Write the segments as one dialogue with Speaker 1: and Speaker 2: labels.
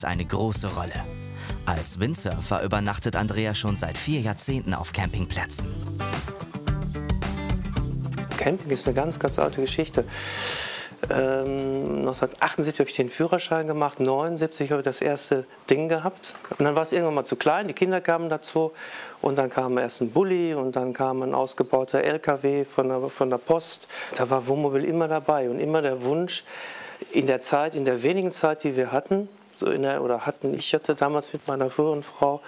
Speaker 1: eine große Rolle. Als Windsurfer übernachtet Andreas schon seit 4 Jahrzehnten auf Campingplätzen.
Speaker 2: Camping ist eine ganz, ganz alte Geschichte. 1978 habe ich den Führerschein gemacht, 1979 habe ich das erste Ding gehabt. Und dann war es irgendwann mal zu klein, die Kinder kamen dazu. Und dann kam erst ein Bulli und dann kam ein ausgebauter LKW von der Post. Da war Wohnmobil immer dabei und immer der Wunsch, in der wenigen Zeit, die wir hatten, ich hatte damals mit meiner früheren Frau,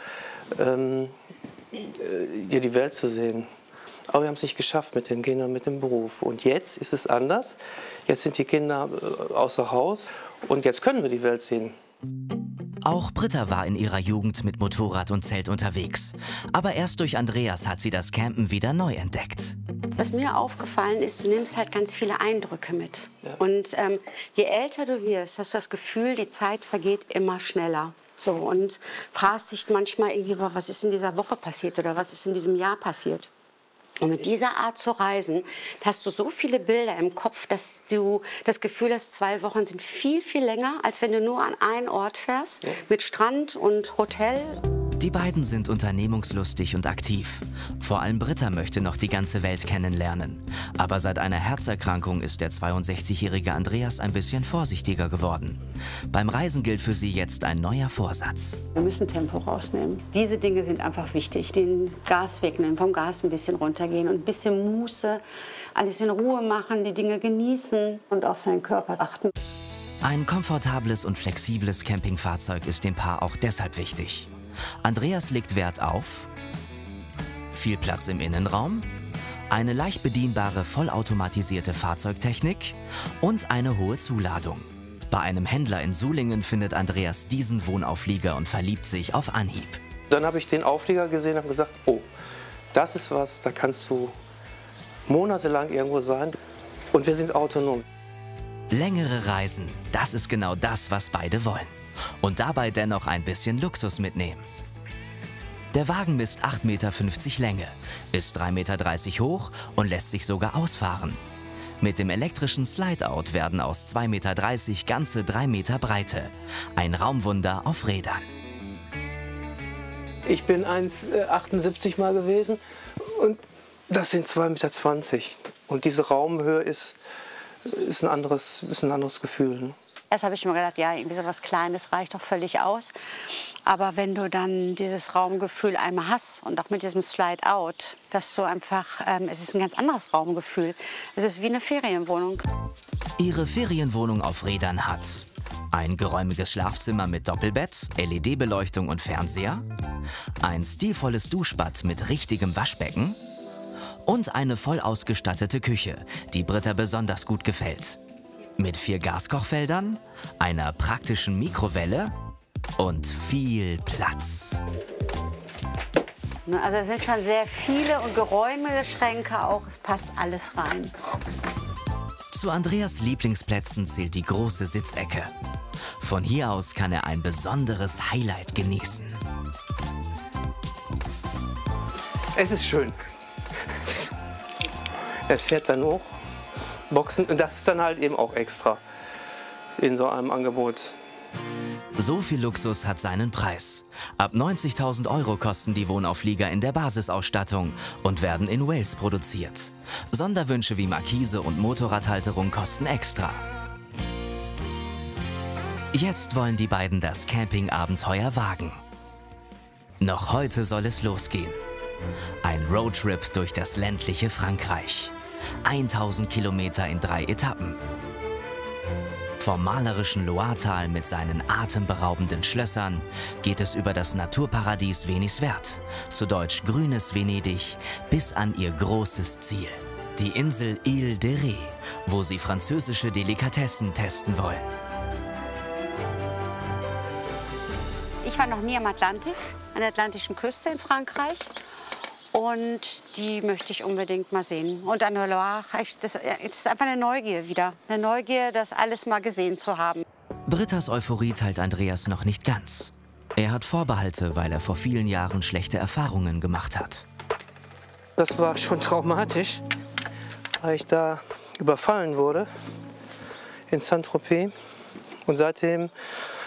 Speaker 2: hier die Welt zu sehen. Aber wir haben es nicht geschafft mit den Kindern, mit dem Beruf. Und jetzt ist es anders. Jetzt sind die Kinder außer Haus und jetzt können wir die Welt sehen.
Speaker 1: Auch Britta war in ihrer Jugend mit Motorrad und Zelt unterwegs. Aber erst durch Andreas hat sie das Campen wieder neu entdeckt.
Speaker 3: Was mir aufgefallen ist, du nimmst halt ganz viele Eindrücke mit. Ja. Und je älter du wirst, hast du das Gefühl, die Zeit vergeht immer schneller. So, und fragst dich manchmal irgendwie, was ist in dieser Woche passiert oder was ist in diesem Jahr passiert. Und mit dieser Art zu reisen, hast du so viele Bilder im Kopf, dass du das Gefühl hast, 2 Wochen sind viel, viel länger, als wenn du nur an einen Ort fährst, mit Strand und Hotel.
Speaker 1: Die beiden sind unternehmungslustig und aktiv. Vor allem Britta möchte noch die ganze Welt kennenlernen. Aber seit einer Herzerkrankung ist der 62-jährige Andreas ein bisschen vorsichtiger geworden. Beim Reisen gilt für sie jetzt ein neuer Vorsatz.
Speaker 3: Wir müssen Tempo rausnehmen. Diese Dinge sind einfach wichtig. Den Gas wegnehmen, vom Gas ein bisschen runtergehen und ein bisschen Muße, alles in Ruhe machen, die Dinge genießen und auf seinen Körper achten.
Speaker 1: Ein komfortables und flexibles Campingfahrzeug ist dem Paar auch deshalb wichtig. Andreas legt Wert auf viel Platz im Innenraum, eine leicht bedienbare vollautomatisierte Fahrzeugtechnik und eine hohe Zuladung. Bei einem Händler in Sulingen findet Andreas diesen Wohnauflieger und verliebt sich auf Anhieb.
Speaker 2: Dann habe ich den Auflieger gesehen und habe gesagt, oh, das ist was, da kannst du monatelang irgendwo sein und wir sind autonom.
Speaker 1: Längere Reisen, das ist genau das, was beide wollen. Und dabei dennoch ein bisschen Luxus mitnehmen. Der Wagen misst 8,50 Meter Länge, ist 3,30 Meter hoch und lässt sich sogar ausfahren. Mit dem elektrischen Slide-Out werden aus 2,30 Meter ganze 3 Meter Breite. Ein Raumwunder auf Rädern.
Speaker 2: Ich bin 1,78 mal gewesen und das sind 2,20 Meter. Und diese Raumhöhe ist ein anderes Gefühl. Ne?
Speaker 3: Erst habe ich mir gedacht, ja, irgendwie so was Kleines reicht doch völlig aus. Aber wenn du dann dieses Raumgefühl einmal hast und auch mit diesem Slide-Out, dass du einfach, es ist ein ganz anderes Raumgefühl. Es ist wie eine Ferienwohnung.
Speaker 1: Ihre Ferienwohnung auf Rädern hat ein geräumiges Schlafzimmer mit Doppelbett, LED-Beleuchtung und Fernseher, ein stilvolles Duschbad mit richtigem Waschbecken und eine voll ausgestattete Küche, die Britta besonders gut gefällt. Mit 4 Gaskochfeldern, einer praktischen Mikrowelle und viel Platz.
Speaker 3: Also es sind schon sehr viele und geräumige Schränke auch. Es passt alles rein.
Speaker 1: Zu Andreas Lieblingsplätzen zählt die große Sitzecke. Von hier aus kann er ein besonderes Highlight genießen.
Speaker 2: Es ist schön. Es fährt dann hoch. Boxen, und das ist dann halt eben auch extra in so einem Angebot.
Speaker 1: So viel Luxus hat seinen Preis. Ab 90.000 € kosten die Wohnauflieger in der Basisausstattung und werden in Wales produziert. Sonderwünsche wie Markise und Motorradhalterung kosten extra. Jetzt wollen die beiden das Campingabenteuer wagen. Noch heute soll es losgehen. Ein Roadtrip durch das ländliche Frankreich. 1000 Kilometer in 3 Etappen. Vom malerischen Loiretal mit seinen atemberaubenden Schlössern geht es über das Naturparadies Weniswert, zu Deutsch grünes Venedig, bis an ihr großes Ziel, die Insel Île de Ré, wo sie französische Delikatessen testen wollen.
Speaker 3: Ich war noch nie am Atlantik, an der atlantischen Küste in Frankreich. Und die möchte ich unbedingt mal sehen. Und an der Loire, das ist einfach eine Neugier wieder. Eine Neugier, das alles mal gesehen zu haben.
Speaker 1: Brittas Euphorie teilt Andreas noch nicht ganz. Er hat Vorbehalte, weil er vor vielen Jahren schlechte Erfahrungen gemacht hat.
Speaker 2: Das war schon traumatisch, weil ich da überfallen wurde in Saint-Tropez. Und seitdem